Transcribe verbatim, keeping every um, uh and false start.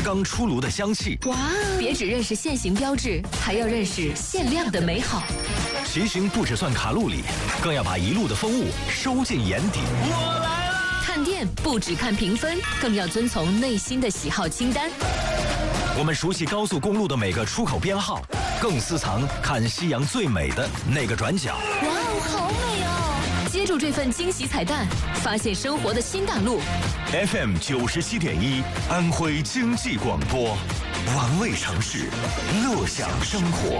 刚出炉的香气。 哇！别只认识现行标志，还要认识限量的美好。 骑行不只算卡路里，更要把一路的风物收进眼底。 我来了！ 看店不只看评分，更要遵从内心的喜好清单。 我们熟悉高速公路的每个出口编号，更私藏看夕阳最美的那个转角。 哇哦，好美哦！接住这份惊喜彩蛋，发现生活的新大陆。 F M 九十七点一，安徽经济广播，玩味城市，乐享生活。